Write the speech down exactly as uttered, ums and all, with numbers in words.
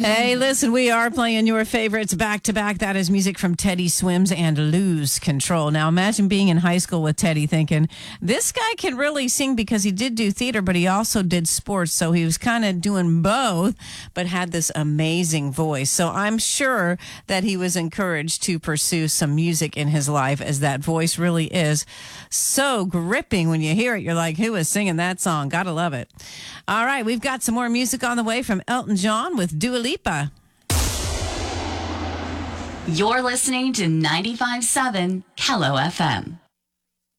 Hey, listen, we are playing your favorites back to back. That is music from Teddy Swims and Lose Control. Now, imagine being in high school with Teddy thinking, this guy can really sing, because he did do theater, but he also did sports. So he was kind of doing both, but had this amazing voice. So I'm sure that he was encouraged to pursue some music in his life, as that voice really is so gripping. When you hear it, you're like, who is singing that song? Gotta love it. All right, we've got some more music on the way from Elton John with Dua Lipa. You're listening to ninety-five point seven Kello F M.